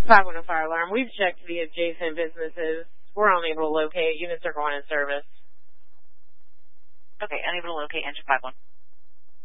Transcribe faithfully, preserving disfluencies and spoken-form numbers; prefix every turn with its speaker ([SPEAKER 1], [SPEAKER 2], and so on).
[SPEAKER 1] five one zero fire alarm. We've checked the adjacent businesses. We're unable to locate. Units are going in service.
[SPEAKER 2] Okay, unable to locate engine five one.